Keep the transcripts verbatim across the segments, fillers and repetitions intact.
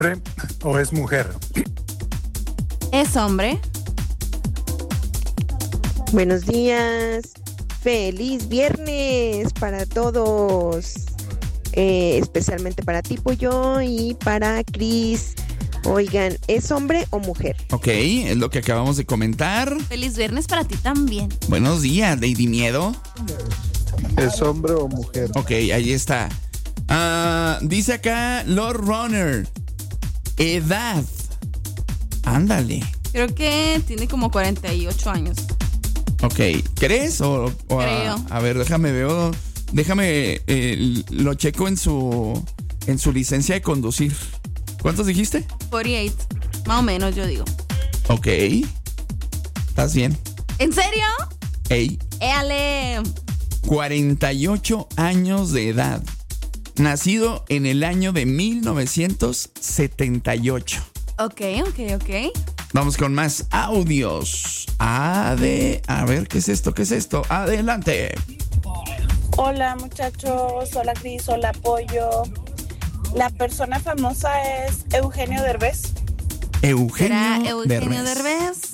¿O es mujer? Es hombre. Buenos días. Feliz viernes para todos. Eh, especialmente para ti, Pollo, y para Cris. Oigan, ¿es hombre o mujer? Ok, es lo que acabamos de comentar. Feliz viernes para ti también. Buenos días, Lady Miedo. ¿Es hombre o mujer? Ok, ahí está. Ah, dice acá Lord Runner. Edad. Ándale. Creo que tiene como cuarenta y ocho años. Ok, ¿crees? O, o Creo. A, a ver, déjame veo. Déjame, eh, lo checo en su en su licencia de conducir. ¿Cuántos dijiste? cuarenta y ocho, más o menos, yo digo. Ok. ¿Estás bien? ¿En serio? Ey. Éale. cuarenta y ocho años de edad. Nacido en el año de mil novecientos setenta y ocho. Ok, ok, ok. Vamos con más audios. Ade, a ver, ¿qué es esto? ¿Qué es esto? Adelante. Hola muchachos, hola Cris, hola Pollo. La persona famosa es Eugenio Derbez. Eugenio, ¿Será Eugenio Derbez?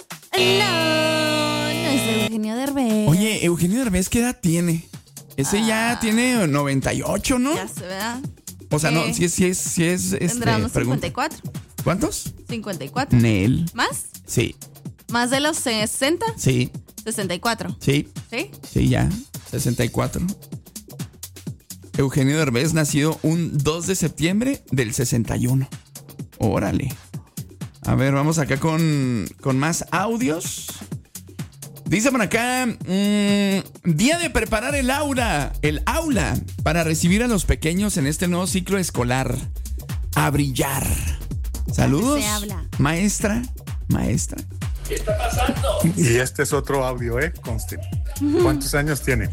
No, no es Eugenio Derbez. Oye, Eugenio Derbez, ¿qué edad tiene? Ese ah, ya tiene noventa y ocho, ¿no? Ya se ve. O sea, no, si es, si es, si es. Tendrá este, unos cincuenta y cuatro. ¿Cuántos? cincuenta y cuatro. Nel. ¿Más? Sí. ¿Más de los sesenta? Sí. sesenta y cuatro. Sí. ¿Sí? Sí, ya. sesenta y cuatro. Eugenio Derbez, nacido un dos de septiembre del sesenta y uno. Órale. A ver, vamos acá con, con más audios. Dice por acá, mmm, día de preparar el aula, el aula para recibir a los pequeños en este nuevo ciclo escolar. A brillar. Saludos, se habla. maestra, maestra. ¿Qué está pasando? Y este es otro audio, ¿eh? Conste. ¿Cuántos años tiene?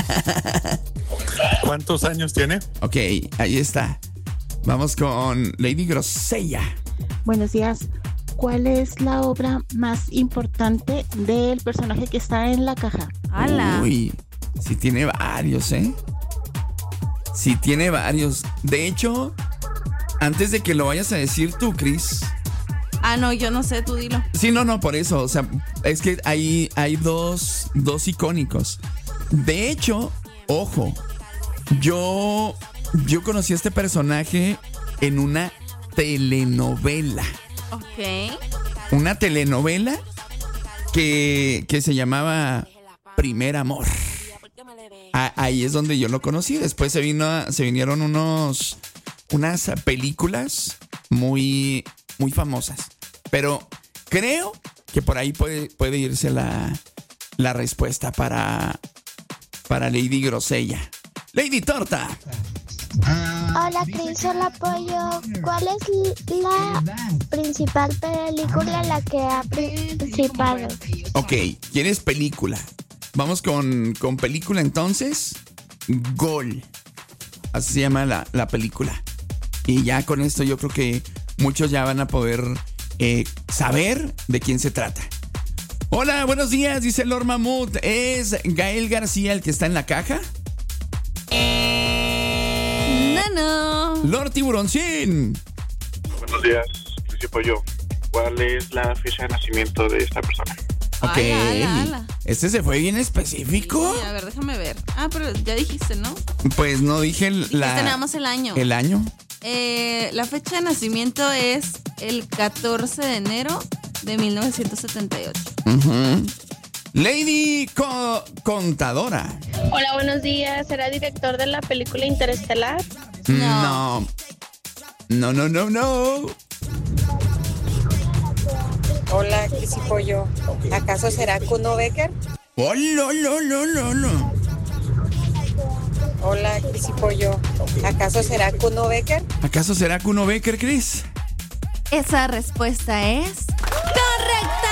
¿Cuántos años tiene? Ok, ahí está. Vamos con Lady Grosella. Buenos días. ¿Cuál es la obra más importante del personaje que está en la caja? ¡Hala! Uy, sí tiene varios, ¿eh? Sí tiene varios. De hecho, antes de que lo vayas a decir tú, Cris. Ah, no, yo no sé, tú dilo. Sí, no, no, por eso. O sea, es que hay, hay dos, dos icónicos. De hecho, ojo, yo, yo conocí a este personaje en una telenovela. Ok. Una telenovela que, que se llamaba Primer Amor. Ah, ahí es donde yo lo conocí. Después se vino, se vinieron unos, unas películas muy, muy famosas. Pero creo que por ahí puede, puede irse la, la respuesta para, para Lady Grosella. Lady Torta. Hola Cris, hola Pollo. ¿Cuál es la principal película en la que ha participado? Ok, ¿quieres película? Vamos con, con película entonces. Gol. Así se llama la, la película. Y ya con esto yo creo que muchos ya van a poder eh, saber de quién se trata. Hola, buenos días, dice Lord Mamut. ¿Es Gael García el que está en la caja? No, no. Lord Tiburoncín. Buenos días, Cris y Pollo. ¿Cuál es la fecha de nacimiento de esta persona? Ok. Ala, ala, ala. Este se fue bien específico. Sí, a ver, déjame ver. Ah, pero ya dijiste, ¿no? Pues no dije el, dijiste la, nada más el año. El año. Eh, la fecha de nacimiento es el catorce de enero de mil novecientos setenta y ocho. Uh-huh. Lady Co- Contadora. Hola, buenos días. ¿Será director de la película Interestelar? No. No, no, no, no. Hola, Cris y Pollo. ¿Acaso será Kuno Becker? Oh, no, no, no, no, no. Hola, Cris y Pollo. ¿Acaso será Kuno Becker? ¿Acaso será Kuno Becker, Cris? Esa respuesta es correcta.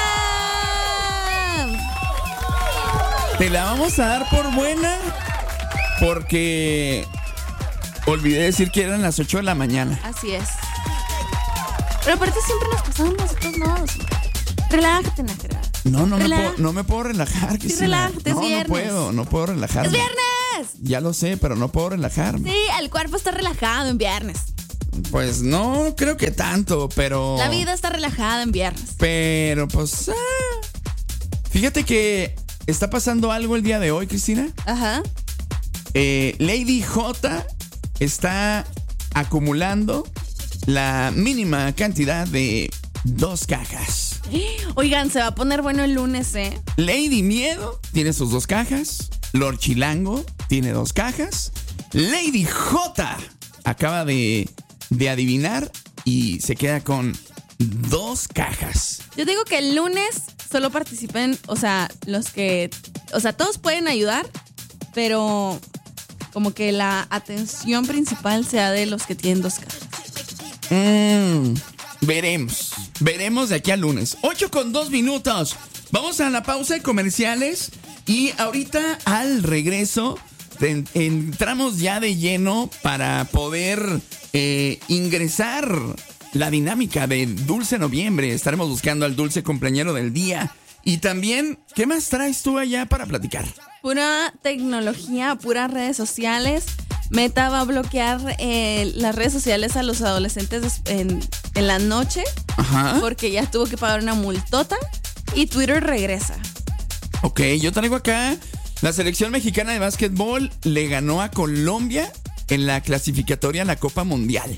Te la vamos a dar por buena porque olvidé decir que eran las ocho de la mañana. Así es. Pero aparte siempre nos pasamos nosotros modos. Relájate, Nájera. No, no me, Relaj- puedo, no me puedo relajar. Sí, Cristina. relájate, es no, viernes. no puedo, no puedo relajarme. ¡Es viernes! Ya lo sé, pero no puedo relajarme. Sí, el cuerpo está relajado en viernes. Pues no creo que tanto, pero... La vida está relajada en viernes. Pero pues... Ah, fíjate que está pasando algo el día de hoy, Cristina. Ajá. Eh, Lady J está acumulando la mínima cantidad de dos cajas. Oigan, se va a poner bueno el lunes, ¿eh? Lady Miedo tiene sus dos cajas. Lord Chilango tiene dos cajas. Lady J acaba de, de adivinar y se queda con dos cajas. Yo digo que el lunes solo participen, o sea, los que... O sea, todos pueden ayudar, pero como que la atención principal sea de los que tienen dos cajas. Mmm... Veremos, veremos de aquí al lunes. ocho con dos minutos. Vamos a la pausa de comerciales y ahorita al regreso en, entramos ya de lleno para poder eh, ingresar la dinámica de Dulce Noviembre. Estaremos buscando al dulce cumpleañero del día. Y también, ¿qué más traes tú allá para platicar? Pura tecnología, puras redes sociales. Meta va a bloquear eh, las redes sociales a los adolescentes en, en la noche. Ajá. Porque ya tuvo que pagar una multota. Y Twitter regresa. Ok, yo traigo acá la selección mexicana de básquetbol le ganó a Colombia en la clasificatoria a la Copa Mundial.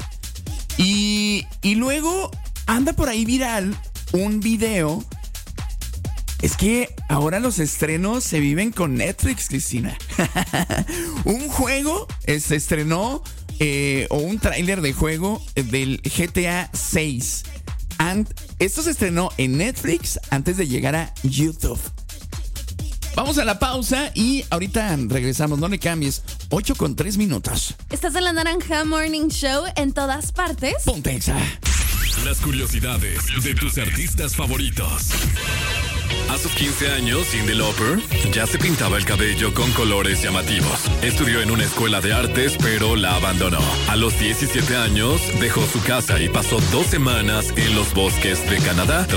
Y, y luego anda por ahí viral un video. Es que ahora los estrenos se viven con Netflix, Cristina. Un juego eh, se estrenó, eh, o un tráiler de juego del G T A seis. And, esto se estrenó en Netflix antes de llegar a YouTube. Vamos a la pausa y ahorita regresamos. No le cambies. ocho con tres minutos. Estás en la Naranja Morning Show en todas partes. Ponte Exa. Las curiosidades de tus artistas favoritos. A sus quince años, Cyndi Lauper ya se pintaba el cabello con colores llamativos. Estudió en una escuela de artes, pero la abandonó. A los diecisiete años, dejó su casa y pasó dos semanas en los bosques de Canadá,